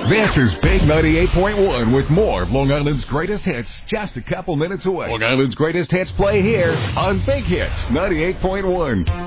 This is Big 98.1 with more of Long Island's greatest hits just a couple minutes away. Long Island's greatest hits play here on Big Hits 98.1.